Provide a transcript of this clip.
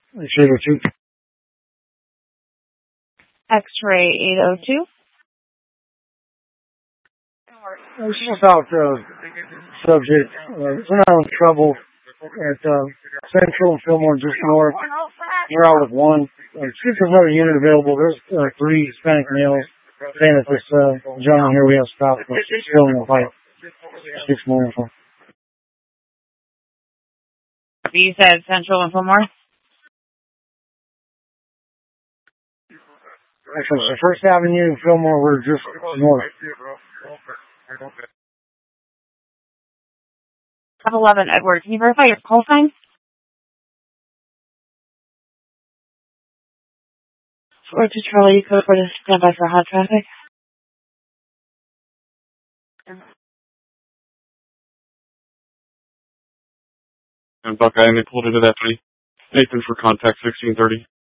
X-ray X-ray 802. This is about subject. We're now in trouble at Central and Fillmore, just north. We're out with one. See if there's another unit available. There's 3 Hispanic males saying that this gentleman here we have stopped was still in the fight. 6 more info. You said Central and Fillmore? Actually, it's First Avenue and Fillmore, we're just north. 11 Edward, can you verify your call sign? 42 Charlie, code for the standby for hot traffic. And Buckeye, and they pulled it at that 3. Nathan for contact 1630.